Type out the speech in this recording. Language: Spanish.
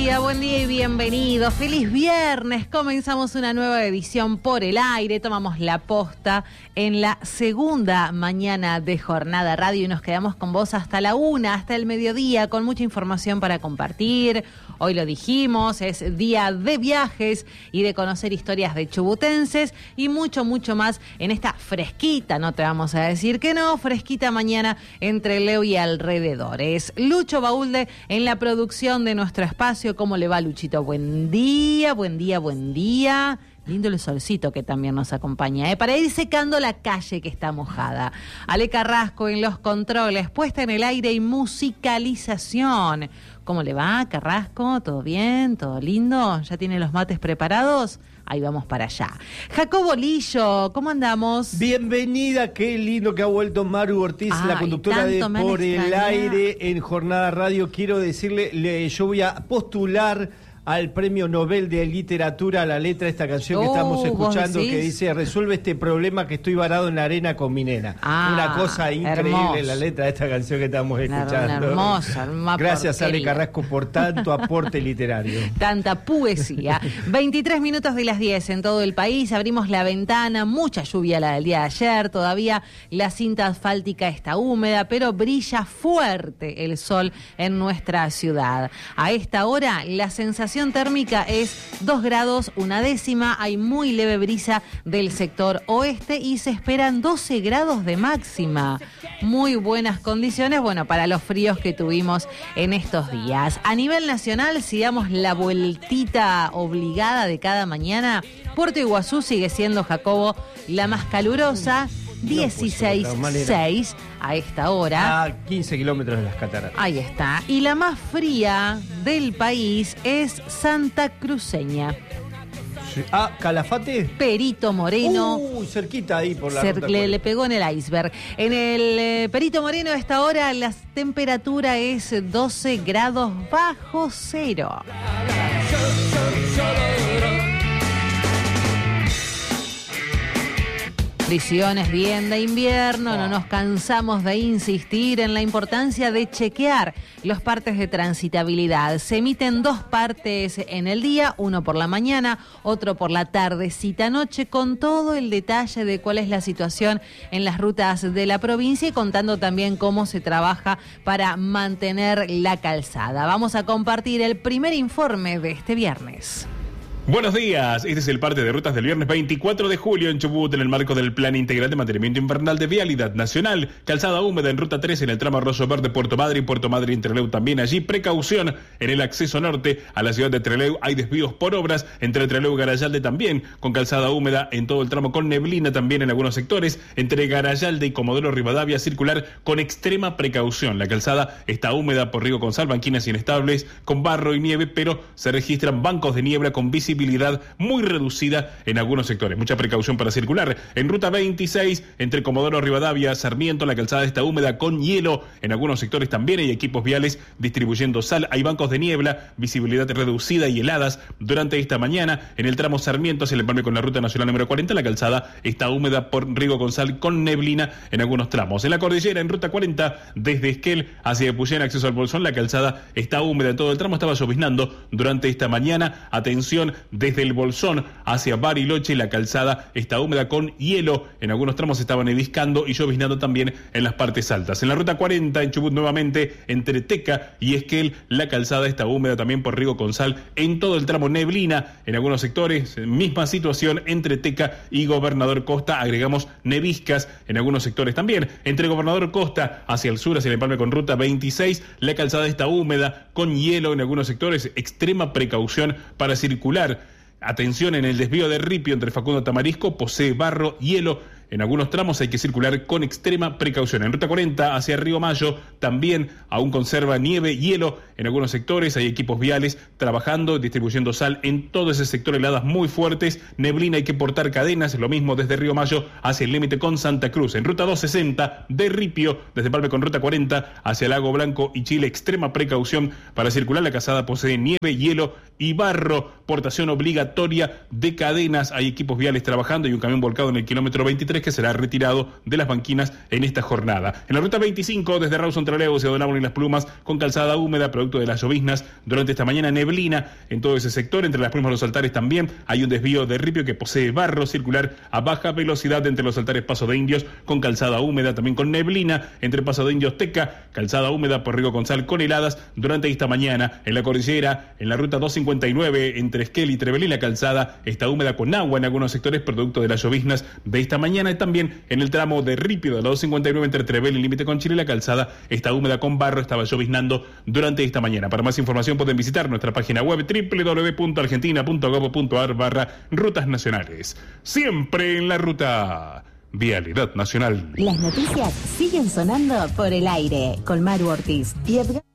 buen día y bienvenidos. Feliz viernes. Comenzamos una nueva edición por el aire. Tomamos la posta en la segunda mañana de Jornada Radio y nos quedamos con vos hasta la 1, hasta el mediodía, con mucha información para compartir. Hoy lo dijimos, es día de viajes y de conocer historias de chubutenses y mucho, mucho más en esta fresquita, no te vamos a decir que no, fresquita mañana entre Leo y alrededores. Lucho Baúlde en la producción de nuestro espacio. ¿Cómo le va, Luchito? Buen día, buen día, buen día. Lindo el solcito que también nos acompaña, para ir secando la calle que está mojada. Ale Carrasco en los controles, puesta en el aire y musicalización. ¿Cómo le va, Carrasco? ¿Todo bien? ¿Todo lindo? ¿Ya tiene los mates preparados? Ahí vamos para allá. Jacobo Lillo, ¿cómo andamos? Bienvenida, qué lindo que ha vuelto Maru Ortiz, la conductora de Por el Aire en Jornada Radio. Quiero decirle, yo voy a postular al Premio Nobel de Literatura, la letra de esta canción que estamos escuchando, que dice: resuelve este problema que estoy varado en la arena con mi nena. Una cosa increíble, hermoso. La letra de esta canción que estamos escuchando. Hermosa, gracias, Ale Carrasco, por tanto aporte literario. Tanta poesía. 23 minutos de las 10 en todo el país, abrimos la ventana, mucha lluvia la del día de ayer, todavía la cinta asfáltica está húmeda, pero brilla fuerte el sol en nuestra ciudad. A esta hora, la sensación térmica es 2 grados, 1 décima, hay muy leve brisa del sector oeste y se esperan 12 grados de máxima. Muy buenas condiciones, para los fríos que tuvimos en estos días. A nivel nacional, si damos la vueltita obligada de cada mañana, Puerto Iguazú sigue siendo, Jacobo, la más calurosa. 16,6 a esta hora. A 15 kilómetros de las cataratas. Ahí está. Y la más fría del país es Santa Cruceña. Sí. Calafate. Perito Moreno. Cerquita ahí por la ruta. Le pegó en el iceberg. En el Perito Moreno a esta hora la temperatura es 12 grados bajo cero. Prisiones bien de invierno, no nos cansamos de insistir en la importancia de chequear los partes de transitabilidad. Se emiten 2 partes en el día, uno por la mañana, otro por la tardecita noche, con todo el detalle de cuál es la situación en las rutas de la provincia y contando también cómo se trabaja para mantener la calzada. Vamos a compartir el primer informe de este viernes. Buenos días, este es el parte de rutas del viernes 24 de julio en Chubut en el marco del Plan Integral de Mantenimiento Invernal de Vialidad Nacional. Calzada húmeda en ruta 3 en el tramo Arroyo Verde, Puerto Madre y Puerto Madre en Trelew también allí. Precaución en el acceso norte a la ciudad de Trelew, hay desvíos por obras entre Trelew y Garayalde también, con calzada húmeda en todo el tramo, con neblina también en algunos sectores, entre Garayalde y Comodoro Rivadavia, circular con extrema precaución. La calzada está húmeda por Río Consal, banquinas inestables, con barro y nieve, pero se registran bancos de niebla con visibilidad muy reducida en algunos sectores. Mucha precaución para circular. En ruta 26, entre Comodoro Rivadavia, Sarmiento, la calzada está húmeda con hielo. En algunos sectores también hay equipos viales distribuyendo sal. Hay bancos de niebla, visibilidad reducida y heladas durante esta mañana. En el tramo Sarmiento, hacia el empalme con la ruta nacional número 40, la calzada está húmeda por Río Consal con neblina en algunos tramos. En la cordillera, en ruta 40, desde Esquel hacia Epuyén, acceso al Bolsón, la calzada está húmeda en todo el tramo. Estaba lloviznando durante esta mañana. Atención, desde el Bolsón hacia Bariloche, la calzada está húmeda con hielo. En algunos tramos estaban neviscando y lloviznando también en las partes altas. En la ruta 40, en Chubut nuevamente, entre Teca y Esquel, la calzada está húmeda también por Río Consal. En todo el tramo neblina, en algunos sectores, misma situación entre Teca y Gobernador Costa. Agregamos neviscas en algunos sectores también. Entre Gobernador Costa hacia el sur, hacia el empalme con ruta 26, la calzada está húmeda con hielo en algunos sectores. Extrema precaución para circular. Atención en el desvío de Ripio entre Facundo Tamarisco, posee barro, hielo. En algunos tramos hay que circular con extrema precaución. En ruta 40 hacia Río Mayo también aún conserva nieve, hielo. En algunos sectores hay equipos viales trabajando, distribuyendo sal en todo ese sector, heladas muy fuertes, neblina, hay que portar cadenas. Lo mismo desde Río Mayo hacia el límite con Santa Cruz. En ruta 260 de Ripio, desde Palme con ruta 40 hacia Lago Blanco y Chile, extrema precaución para circular. La calzada posee nieve, hielo y barro. Portación obligatoria de cadenas. Hay equipos viales trabajando y un camión volcado en el kilómetro 23 materiales que será retirado de las banquinas en esta jornada. En la ruta 25, desde Rawson Trelew hacia Don Ábol y Las Plumas, con calzada húmeda, producto de las lloviznas, durante esta mañana neblina en todo ese sector. Entre Las Plumas y los Altares también hay un desvío de ripio que posee barro circular a baja velocidad entre los Altares Paso de Indios, con calzada húmeda, también con neblina entre Paso de Indios Teca, calzada húmeda por Rigo Gonzal con heladas durante esta mañana. En la cordillera, en la ruta 259 entre Esquel y Trevelín, la calzada está húmeda con agua en algunos sectores producto de las lloviznas de esta mañana, y también en el tramo de ripio de la 259 entre Trevelín y límite con Chile, la calzada está húmeda con barro, estaba lloviznando durante esta mañana. Para más información pueden visitar nuestra página web www.argentina.gov.ar/rutas nacionales. Siempre en la ruta. Vialidad Nacional. Las noticias siguen sonando por el aire con Maru Ortiz y Edgar.